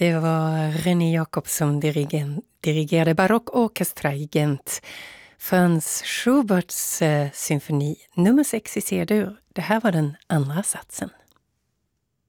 Det var René Jacobsson dirigerade barockorkestra i Gent. Franz Schuberts symfoni nummer 6 i C-dur. Det här var den andra satsen.